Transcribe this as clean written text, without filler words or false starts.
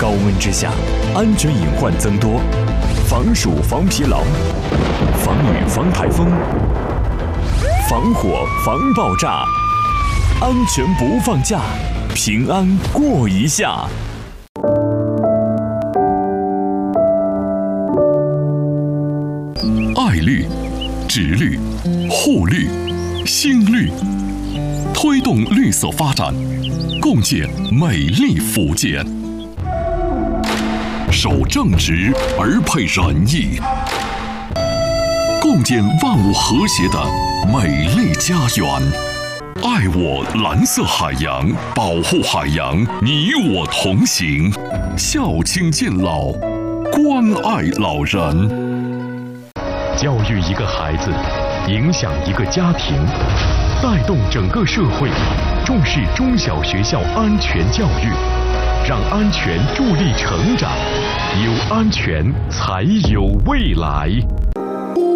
高温之下，安全隐患增多，防暑防疲劳，防雨防台风，防火防爆炸，安全不放假，平安过一夏。 爱绿、植绿、护绿、新绿，推动绿色发展，共建美丽福建。守正直而配仁义，共建万物和谐的美丽家园。爱我蓝色海洋，保护海洋，你我同行。孝亲敬老，关爱老人。 教育一个孩子，影响一个家庭，带动整个社会，重视中小学校安全教育，让安全助力成长，有安全才有未来。